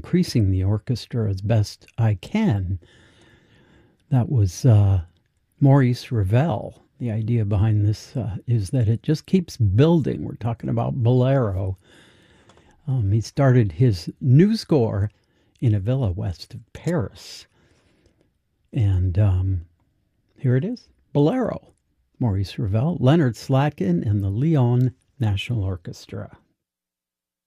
increasing the orchestra as best I can. That was Maurice Ravel. The idea behind this is that it just keeps building. We're talking about Bolero. He started his new score in a villa west of Paris. And here it is, Bolero. Maurice Ravel, Leonard Slatkin, and the Lyon National Orchestra.